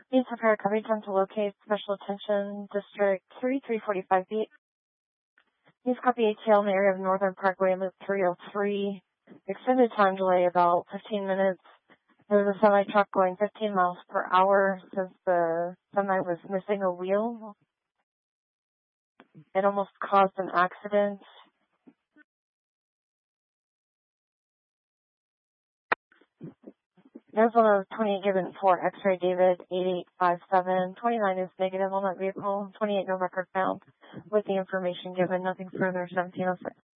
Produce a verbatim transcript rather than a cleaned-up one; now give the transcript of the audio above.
Please prepare coverage time to locate Special Attention District thirty-three forty-five B. Please copy A T L in the area of Northern Parkway, Loop three oh three. Extended time delay about fifteen minutes. There was a semi truck going fifteen miles per hour since the semi was missing a wheel. It almost caused an accident. Arizona twenty-eight given for X-ray David eight eight five seven. twenty-nine is negative on that vehicle. twenty-eight no record found. With the information given, nothing further. seventeen oh six.